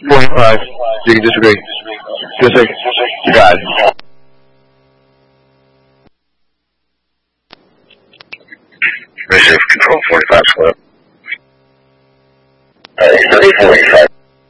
45. You can disagree. Just say, you got it. Reserve control 45 split. 45.